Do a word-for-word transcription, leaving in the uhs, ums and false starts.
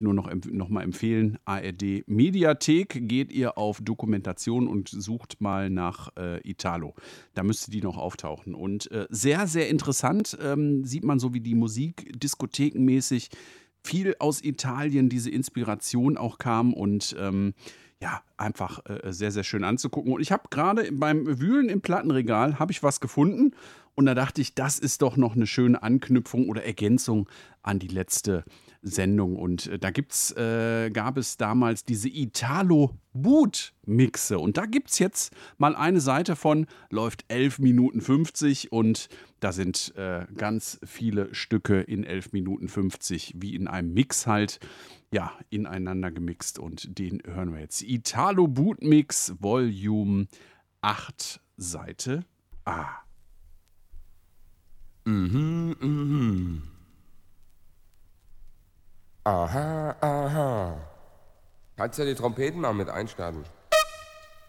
nur noch, empf- noch mal empfehlen, A R D Mediathek, geht ihr auf Dokumentation und sucht mal nach äh, Italo. Da müsste die noch auftauchen. Und äh, sehr, sehr interessant ähm, sieht man so, wie die Musik diskothekenmäßig viel aus Italien, diese Inspiration auch kam und ähm, ja, einfach äh, sehr, sehr schön anzugucken. Und ich habe gerade beim Wühlen im Plattenregal, habe ich was gefunden und da dachte ich, das ist doch noch eine schöne Anknüpfung oder Ergänzung an die letzte Sendung. Und äh, da gibt's, äh, gab es damals diese Italo-Boot-Mixe. Und da gibt es jetzt mal eine Seite von, läuft elf Minuten fünfzig und da sind äh, ganz viele Stücke in elf Minuten fünfzig, wie in einem Mix halt, ja, ineinander gemixt. Und den hören wir jetzt. Italo-Boot-Mix, Volume acht, Seite A. Mhm, mhm. Aha, aha. Kannst ja die Trompeten mal mit einstarten.